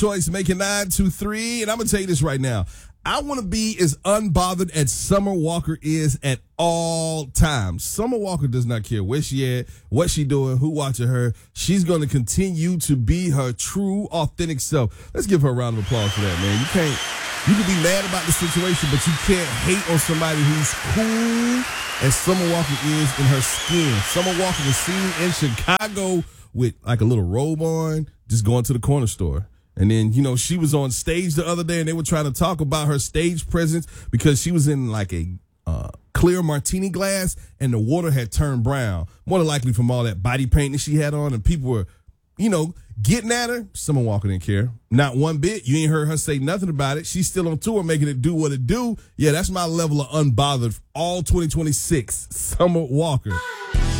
Choice making 923, and I'm gonna tell you this right now. I want to be as unbothered as Summer Walker is at all times. Summer Walker does not care where she at, what she doing, who watching her. She's going to continue to be her true, authentic self. Let's give her a round of applause for that, man. You can be mad about the situation, but you can't hate on somebody who's cool as Summer Walker is in her skin. Summer Walker was seen in Chicago with like a little robe on, just going to the corner store. And then, she was on stage the other day and they were trying to talk about her stage presence because she was in like a clear martini glass and the water had turned brown. More than likely from all that body paint that she had on, and people were, getting at her. Summer Walker didn't care. Not one bit. You ain't heard her say nothing about it. She's still on tour making it do what it do. Yeah, that's my level of unbothered all 2026. Summer Walker.